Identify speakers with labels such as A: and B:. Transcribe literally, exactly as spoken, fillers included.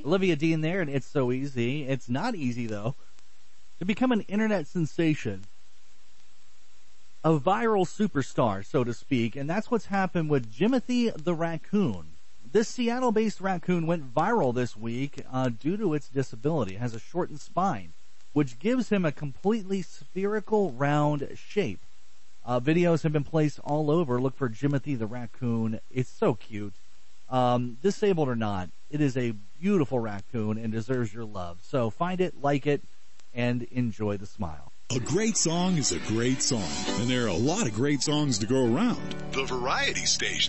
A: Olivia Dean there, and It's So Easy. It's not easy, though, to become an internet sensation, a viral superstar, so to speak, and that's what's happened with Jimothy the raccoon. This Seattle-based raccoon went viral this week uh, due to its disability. It has a shortened spine, which gives him a completely spherical, round shape. Uh, videos have been placed all over. Look for Jimothy the raccoon. It's so cute. Um, disabled or not, it is a beautiful raccoon and deserves your love. So find it, like it, and enjoy the smile.
B: A great song is a great song, and there are a lot of great songs to go around.
C: The Variety Station.